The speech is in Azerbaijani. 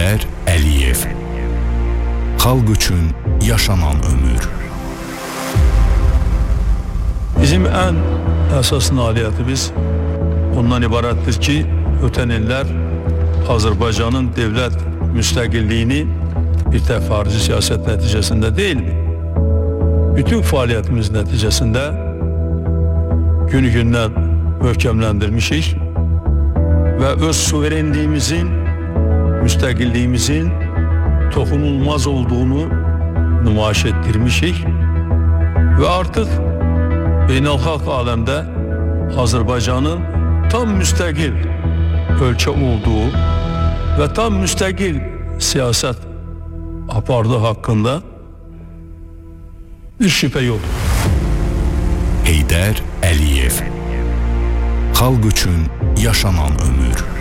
Heydər Əliyev. Xalq üçün yaşanan ömür. Bizim ən əsas nailiyyətimiz ondan ibarətdir ki, ötən illər Azərbaycanın dövlət müstəqilliyini bir tək xarici siyasət nəticəsində deyilmi? Bütün fəaliyyətimiz nəticəsində günü-gündən möhkəmləndirmişik və öz suverenliyimizin, müstəqilliyimizin toxunulmaz olduğunu nümayiş etdirmişik və artıq beynəlxalq aləmdə Azərbaycanın tam müstəqil ölkə olduğu və tam müstəqil siyasət apardığı haqqında bir şübhə yoxdur. Heydər Əliyev. Xalq üçün yaşanan ömür.